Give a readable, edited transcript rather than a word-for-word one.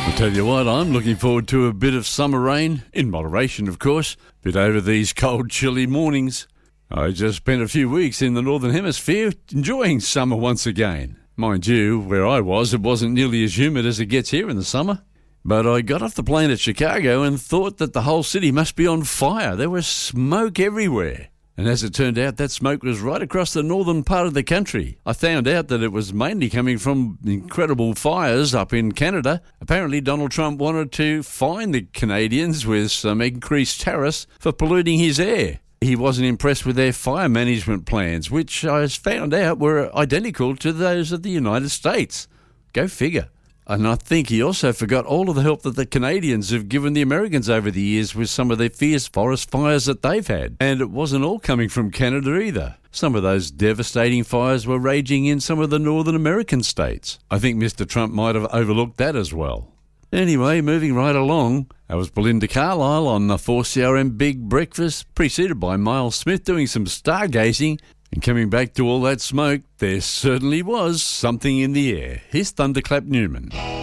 I'll tell you what, I'm looking forward to a bit of summer rain, in moderation of course, but over these cold, chilly mornings. I just spent a few weeks in the Northern Hemisphere enjoying summer once again. Mind you, where I was, it wasn't nearly as humid as it gets here in the summer. But I got off the plane at Chicago and thought that the whole city must be on fire. There was smoke everywhere. And as it turned out, that smoke was right across the northern part of the country. I found out that it was mainly coming from incredible fires up in Canada. Apparently, Donald Trump wanted to fine the Canadians with some increased tariffs for polluting his air. He wasn't impressed with their fire management plans, which I found out were identical to those of the United States. Go figure. And I think he also forgot all of the help that the Canadians have given the Americans over the years with some of their fierce forest fires that they've had. And it wasn't all coming from Canada either. Some of those devastating fires were raging in some of the Northern American states. I think Mr. Trump might have overlooked that as well. Anyway, moving right along, that was Belinda Carlisle on the 4CRM Big Breakfast, preceded by Miles Smith doing some stargazing. And coming back to all that smoke, there certainly was something in the air. Here's Thunderclap Newman.